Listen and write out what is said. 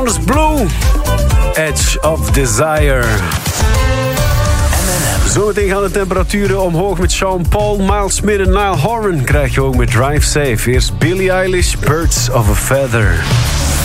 Jonas Blue. Edge of Desire. Zometeen gaan de temperaturen omhoog met Sean Paul, Miles Smith en Niall Horan. Krijg je ook met Drive Safe. Eerst Billie Eilish, Birds of a Feather.